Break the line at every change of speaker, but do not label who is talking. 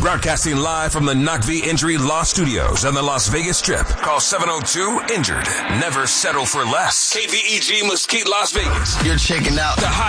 Broadcasting live from the Knockv Injury Law Studios on the Las Vegas Strip. Call 702-INJURED. Never settle for less. KVEG Mesquite, Las Vegas.
You're checking out
the hot